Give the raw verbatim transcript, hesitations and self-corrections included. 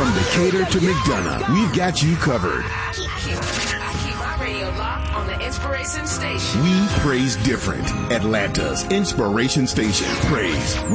From Decatur to McDonough, we've got you covered. I keep, I keep my radio locked on the Inspiration Station. We praise different. Atlanta's Inspiration Station. Praise